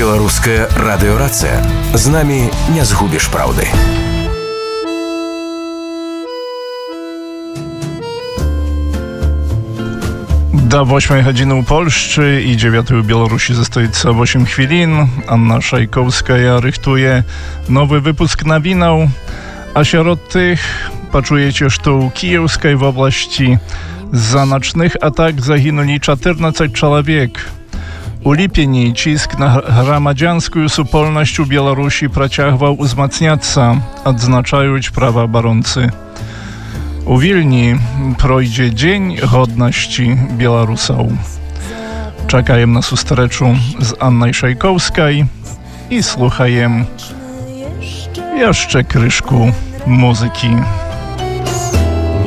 Беларускае радыёрацыя. З намі не згубіш праўды. Do 8 godziny u Polszczy i 9 u Białorusi zostaje 8 chwilin. Anna Szajkowska rychtuje nowy wypusk nawinął, a wśród tych poczujecie, że u Kijowskiej w oblasti za nocnych atak zaginuli 14 człowiek. U Lipieni cisk na gramadzianską supolność u Białorusi prociągwał uzmacniaca, odznaczając prawa baroncy. U Wilni projdzie Dzień Godności Białorusów. Czekajem na sustreczu z Annej Szajkowskiej i słuchajem jeszcze kryszku muzyki.